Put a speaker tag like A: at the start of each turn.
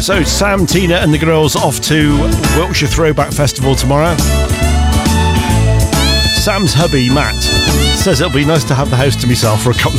A: So Sam, Tina and the girls off to Wiltshire Throwback Festival tomorrow. Sam's hubby, Matt, says it'll be nice to have the house to myself for a couple